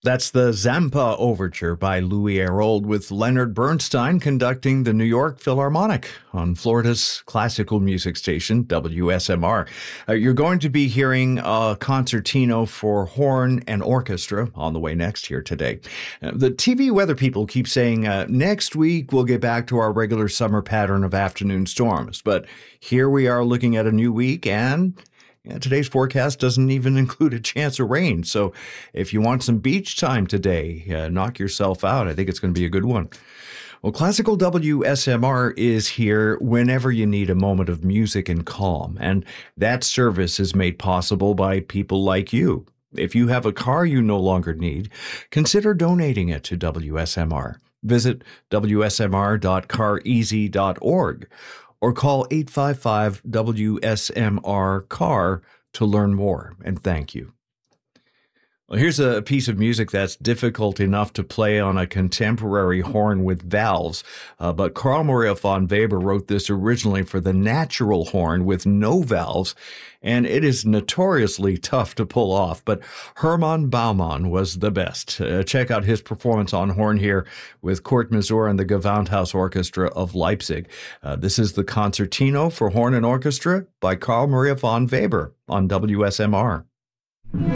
That's the Zampa Overture by Louis Hérold with Leonard Bernstein conducting the New York Philharmonic on Florida's classical music station, WSMR. You're going to be hearing a concertino for horn and orchestra on the way next here today. The TV weather people keep saying next week we'll get back to our regular summer pattern of afternoon storms. But here we are looking at a new week and today's forecast doesn't even include a chance of rain. So if you want some beach time today, knock yourself out. I think it's going to be a good one. Well, Classical WSMR is here whenever you need a moment of music and calm. And that service is made possible by people like you. If you have a car you no longer need, consider donating it to WSMR. Visit wsmr.careasy.org. or call 855-WSMR-CAR to learn more, and thank you. Well, here's a piece of music that's difficult enough to play on a contemporary horn with valves, but Carl Maria von Weber wrote this originally for the natural horn with no valves, and it is notoriously tough to pull off, but Hermann Baumann was the best. Check out his performance on horn here with Kurt Masur and the Gewandhaus Orchestra of Leipzig. This is the Concertino for Horn and Orchestra by Carl Maria von Weber on WSMR.